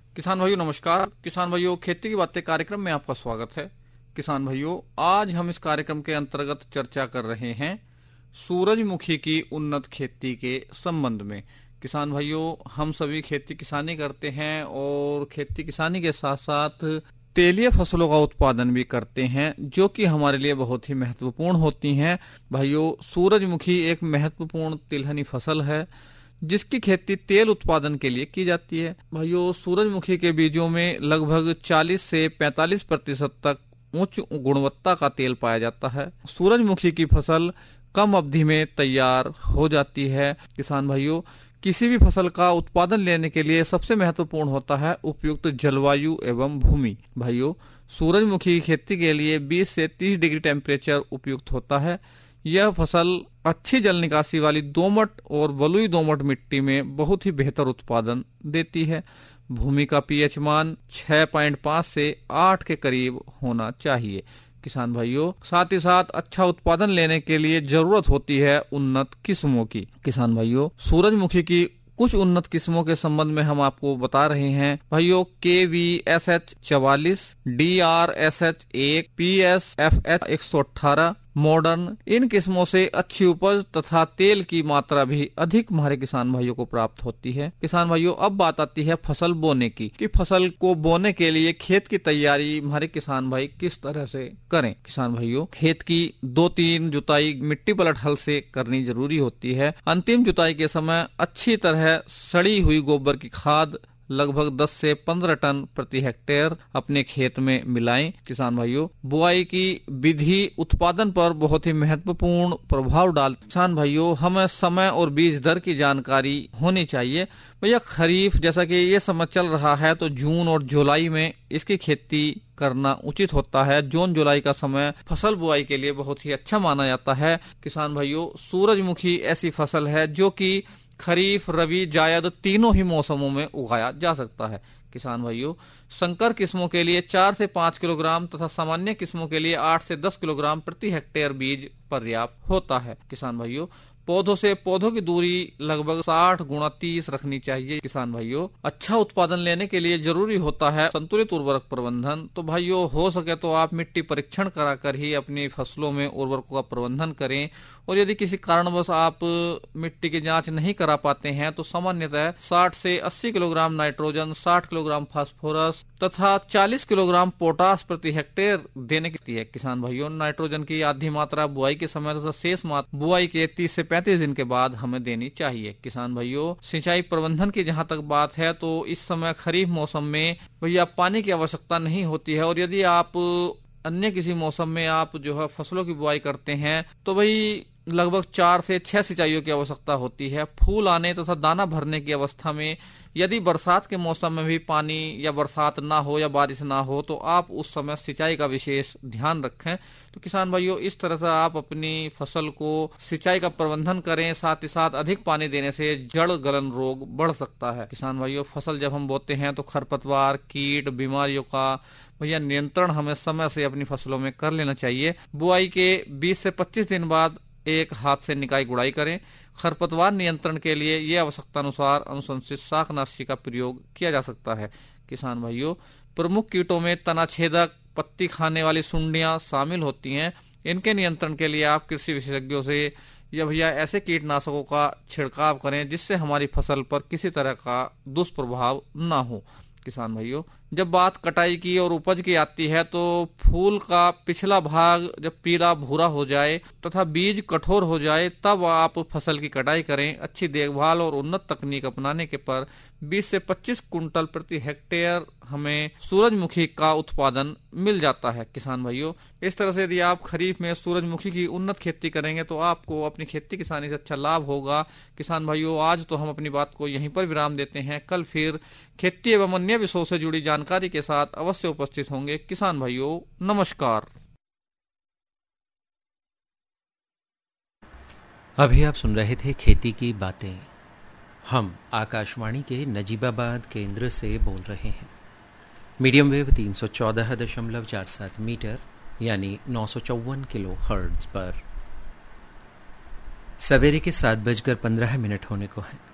किसान भाइयों नमस्कार। किसान भाइयों, खेती की बातें कार्यक्रम में आपका स्वागत है। किसान भाइयों, आज हम इस कार्यक्रम के अंतर्गत चर्चा कर रहे हैं सूरजमुखी की उन्नत खेती के संबंध में। किसान भाइयों, हम सभी खेती किसानी करते हैं और खेती किसानी के साथ साथ तेलीय फसलों का उत्पादन भी करते हैं, जो कि हमारे लिए बहुत ही महत्वपूर्ण होती हैं। भाइयों, सूरजमुखी एक महत्वपूर्ण तिलहनी फसल है जिसकी खेती तेल उत्पादन के लिए की जाती है। भाइयों, सूरजमुखी के बीजों में लगभग 40 से 45% तक उच्च गुणवत्ता का तेल पाया जाता है। सूरजमुखी की फसल कम अवधि में तैयार हो जाती है। किसान भाइयों, किसी भी फसल का उत्पादन लेने के लिए सबसे महत्वपूर्ण होता है उपयुक्त जलवायु एवं भूमि। भाइयों, सूरजमुखी की खेती के लिए 20 से 30 डिग्री टेम्परेचर उपयुक्त होता है। यह फसल अच्छी जल निकासी वाली दोमट और बलुई दोमट मिट्टी में बहुत ही बेहतर उत्पादन देती है। भूमि का पीएच मान 6.5 से 8 के करीब होना चाहिए। किसान भाइयों, साथ ही साथ अच्छा उत्पादन लेने के लिए जरूरत होती है उन्नत किस्मों की। किसान भाइयों, सूरजमुखी की कुछ उन्नत किस्मों के संबंध में हम आपको बता रहे हैं। भाइयों, KVSH 44, DRSH1, PSFH 118 मॉडर्न, इन किस्मों से अच्छी उपज तथा तेल की मात्रा भी अधिक हमारे किसान भाइयों को प्राप्त होती है। किसान भाइयों, अब बात आती है फसल बोने की कि फसल को बोने के लिए खेत की तैयारी हमारे किसान भाई किस तरह से करें। किसान भाइयों, खेत की 2-3 जुताई मिट्टी पलट हल से करनी जरूरी होती है। अंतिम जुताई के समय अच्छी तरह सड़ी हुई गोबर की खाद लगभग 10 से 15 टन प्रति हेक्टेयर अपने खेत में मिलाएं। किसान भाइयों, बुआई की विधि उत्पादन पर बहुत ही महत्वपूर्ण प्रभाव डालती है। किसान भाइयों, हमें समय और बीज दर की जानकारी होनी चाहिए। भैया, खरीफ जैसा कि ये समय चल रहा है तो जून और जुलाई में इसकी खेती करना उचित होता है। जून जुलाई का समय फसल बुआई के लिए बहुत ही अच्छा माना जाता है। किसान भाइयों, सूरजमुखी ऐसी फसल है जो कि खरीफ, रबी, जायद तीनों ही मौसमों में उगाया जा सकता है। किसान भाइयों, संकर किस्मों के लिए 4 से 5 किलोग्राम तथा सामान्य किस्मों के लिए 8 से 10 किलोग्राम प्रति हेक्टेयर बीज पर्याप्त होता है। किसान भाइयों, पौधों से पौधों की दूरी लगभग 60x30 रखनी चाहिए। किसान भाइयों, अच्छा उत्पादन लेने के लिए जरूरी होता है संतुलित उर्वरक प्रबंधन। तो भाइयों, हो सके तो आप मिट्टी परीक्षण कराकर ही अपनी फसलों में उर्वरकों का प्रबंधन करें। और यदि किसी कारणवश आप मिट्टी की जांच नहीं करा पाते हैं तो सामान्यतः 60 से 80 किलोग्राम नाइट्रोजन, 60 किलोग्राम फास्फोरस तथा 40 किलोग्राम पोटास प्रति हेक्टेयर देने की है। किसान भाइयों, नाइट्रोजन की आधी मात्रा बुआई के समय तथा शेष मात्रा बुआई के 30 से 35 दिन के बाद हमें देनी चाहिए। किसान भाइयों, सिंचाई प्रबंधन की जहाँ तक बात है तो इस समय खरीफ मौसम में भैया पानी की आवश्यकता नहीं होती है। और यदि आप अन्य किसी मौसम में आप जो है फसलों की बुआई करते हैं तो भाई लगभग 4 से 6 सिंचाइयों की आवश्यकता होती है। फूल आने तथा दाना भरने की अवस्था में यदि बरसात के मौसम में भी पानी या बरसात ना हो या बारिश ना हो तो आप उस समय सिंचाई का विशेष ध्यान रखें। तो किसान भाइयों, इस तरह से आप अपनी फसल को सिंचाई का प्रबंधन करें। साथ ही साथ अधिक पानी देने से जड़ गलन रोग बढ़ सकता है। किसान भाइयों, फसल जब हम बोते हैं तो खरपतवार, कीट, बीमारियों का भैया नियंत्रण हमें समय से अपनी फसलों में कर लेना चाहिए। बुआई के 20 से 25 दिन बाद एक हाथ से निकाई गुड़ाई करें। खरपतवार नियंत्रण के लिए ये आवश्यकता अनुसार अनुशंसित शाकनाशी का प्रयोग किया जा सकता है। किसान भाइयों, प्रमुख कीटों में तनाछेदक, पत्ती खाने वाली सुंडियां शामिल होती हैं। इनके नियंत्रण के लिए आप कृषि विशेषज्ञों से या भैया ऐसे कीटनाशकों का छिड़काव करें जिससे हमारी फसल पर किसी तरह का दुष्प्रभाव न हो। किसान भाइयों, जब बात कटाई की और उपज की आती है तो फूल का पिछला भाग जब पीला भूरा हो जाए तथा बीज कठोर हो जाए तब आप फसल की कटाई करें। अच्छी देखभाल और उन्नत तकनीक अपनाने के पर 20 से 25 कुंटल प्रति हेक्टेयर हमें सूरजमुखी का उत्पादन मिल जाता है। किसान भाइयों, इस तरह से यदि आप खरीफ में सूरजमुखी की उन्नत खेती करेंगे तो आपको अपनी खेती किसानी से अच्छा लाभ होगा। किसान भाइयों, आज तो हम अपनी बात को यहीं पर विराम देते हैं। कल फिर खेती एवं अन्य विषयों से जुड़ी जानकारी के साथ अवश्य उपस्थित होंगे। किसान भाइयों, नमस्कार। अभी आप सुन रहे थे खेती की बातें। हम आकाशवाणी के नजीबाबाद केंद्र से बोल रहे हैं। मीडियम वेव 314.47 मीटर यानी 954 किलो हर्ट्ज पर। सवेरे के 7:15 होने को हैं।